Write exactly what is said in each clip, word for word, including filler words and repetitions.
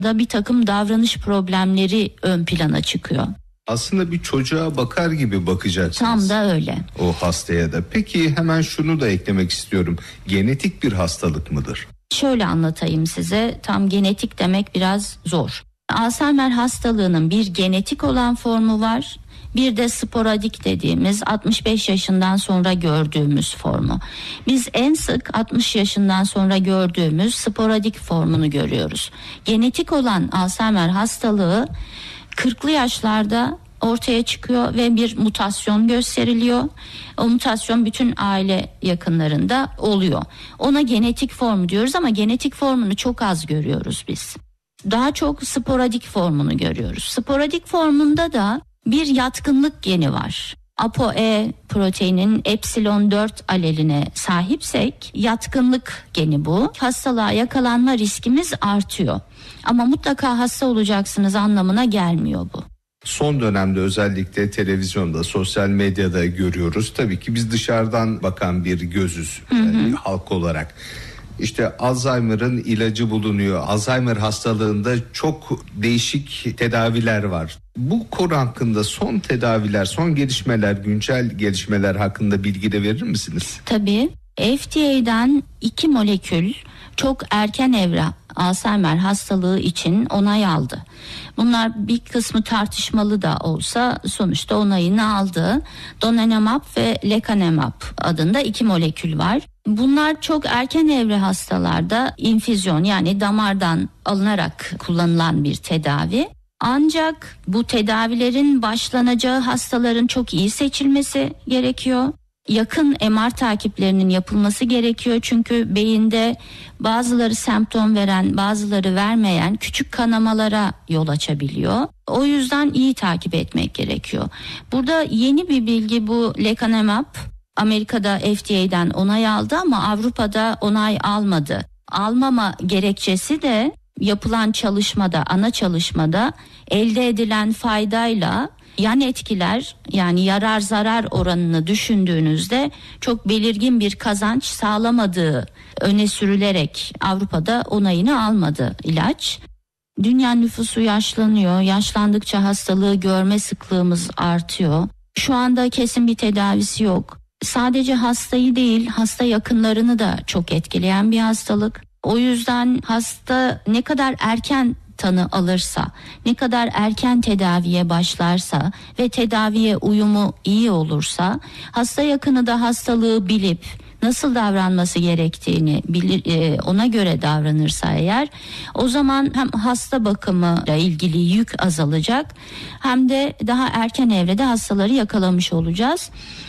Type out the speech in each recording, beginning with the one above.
da bir takım davranış problemleri ön plana çıkıyor. Aslında bir çocuğa bakar gibi bakacaksınız. Tam da öyle. O hastaya da. Peki hemen şunu da eklemek istiyorum. Genetik bir hastalık mıdır? Şöyle anlatayım size. Tam genetik demek biraz zor. Alzheimer hastalığının bir genetik olan formu var. Bir de sporadik dediğimiz altmış beş yaşından sonra gördüğümüz formu. Biz en sık altmış yaşından sonra gördüğümüz sporadik formunu görüyoruz. Genetik olan Alzheimer hastalığı kırklı yaşlarda ortaya çıkıyor ve bir mutasyon gösteriliyor. O mutasyon bütün aile yakınlarında oluyor. Ona genetik formu diyoruz ama genetik formunu çok az görüyoruz biz. Daha çok sporadik formunu görüyoruz. Sporadik formunda da bir yatkınlık geni var. ApoE proteinin epsilon dört aleline sahipsek yatkınlık geni bu. Hastalığa yakalanma riskimiz artıyor. Ama mutlaka hasta olacaksınız anlamına gelmiyor bu. Son dönemde özellikle televizyonda, sosyal medyada görüyoruz. Tabii ki biz dışarıdan bakan bir gözüz hı hı. Yani halk olarak. İşte Alzheimer'ın ilacı bulunuyor. Alzheimer hastalığında çok değişik tedaviler var. Bu konu hakkında son tedaviler, son gelişmeler, güncel gelişmeler hakkında bilgi de verir misiniz? Tabii. F D A'dan iki molekül çok erken evre Alzheimer hastalığı için onay aldı. Bunlar bir kısmı tartışmalı da olsa sonuçta onayını aldı. Donanemab ve lecanemab adında iki molekül var. Bunlar çok erken evre hastalarda infüzyon yani damardan alınarak kullanılan bir tedavi. Ancak bu tedavilerin başlanacağı hastaların çok iyi seçilmesi gerekiyor. Yakın M R takiplerinin yapılması gerekiyor çünkü beyinde bazıları semptom veren, bazıları vermeyen küçük kanamalara yol açabiliyor. O yüzden iyi takip etmek gerekiyor. Burada yeni bir bilgi bu lecanemab. Amerika'da F D A'dan onay aldı ama Avrupa'da onay almadı. Almama gerekçesi de yapılan çalışmada, ana çalışmada elde edilen faydayla yan etkiler yani yarar zarar oranını düşündüğünüzde çok belirgin bir kazanç sağlamadığı öne sürülerek Avrupa'da onayını almadı ilaç. Dünya nüfusu yaşlanıyor. Yaşlandıkça hastalığı görme sıklığımız artıyor. Şu anda kesin bir tedavisi yok. Sadece hastayı değil, hasta yakınlarını da çok etkileyen bir hastalık. O yüzden hasta ne kadar erken tanı alırsa, ne kadar erken tedaviye başlarsa ve tedaviye uyumu iyi olursa, hasta yakını da hastalığı bilip nasıl davranması gerektiğini bilir, ona göre davranırsa eğer, o zaman hem hasta bakımıyla ilgili yük azalacak hem de daha erken evrede hastaları yakalamış olacağız.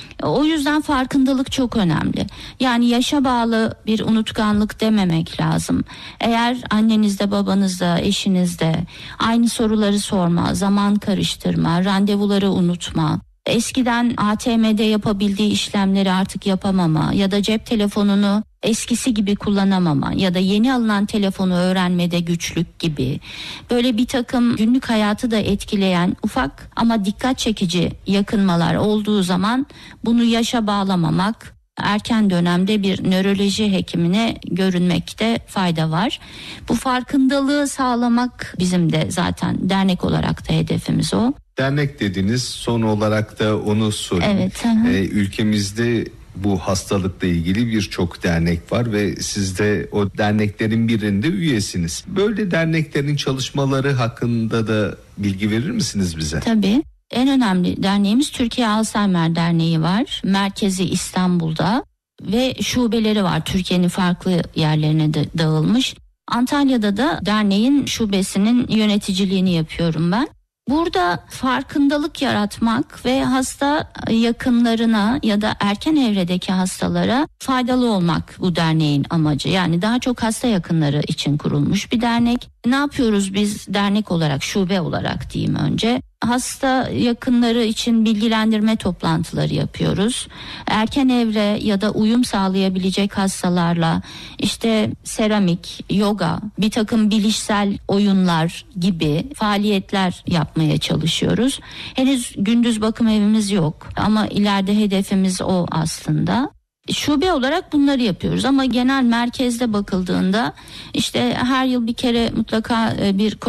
O yüzden farkındalık çok önemli. Yani yaşa bağlı bir unutkanlık dememek lazım. Eğer annenizde, babanızda, eşinizde aynı soruları sorma, zaman karıştırma, randevuları unutma, eskiden A T M'de yapabildiği işlemleri artık yapamama ya da cep telefonunu eskisi gibi kullanamama ya da yeni alınan telefonu öğrenmede güçlük gibi böyle bir takım günlük hayatı da etkileyen ufak ama dikkat çekici yakınmalar olduğu zaman bunu yaşa bağlamamak, erken dönemde bir nöroloji hekimine görünmekte fayda var. Bu farkındalığı sağlamak bizim de zaten dernek olarak da hedefimiz o. Dernek dediniz, son olarak da onu sorayım. Evet. Ee, ülkemizde bu hastalıkla ilgili birçok dernek var ve siz de o derneklerin birinde üyesiniz. Böyle derneklerin çalışmaları hakkında da bilgi verir misiniz bize? Tabii. En önemli derneğimiz Türkiye Alzheimer Derneği var. Merkezi İstanbul'da ve şubeleri var. Türkiye'nin farklı yerlerine de dağılmış. Antalya'da da derneğin şubesinin yöneticiliğini yapıyorum ben. Burada farkındalık yaratmak ve hasta yakınlarına ya da erken evredeki hastalara faydalı olmak bu derneğin amacı. Yani daha çok hasta yakınları için kurulmuş bir dernek. Ne yapıyoruz biz dernek olarak, şube olarak diyeyim önce? Hasta yakınları için bilgilendirme toplantıları yapıyoruz. Erken evre ya da uyum sağlayabilecek hastalarla işte seramik, yoga, bir takım bilişsel oyunlar gibi faaliyetler yapmaya çalışıyoruz. Henüz gündüz bakım evimiz yok ama ileride hedefimiz o aslında. Şube olarak bunları yapıyoruz ama genel merkezde bakıldığında işte her yıl bir kere mutlaka bir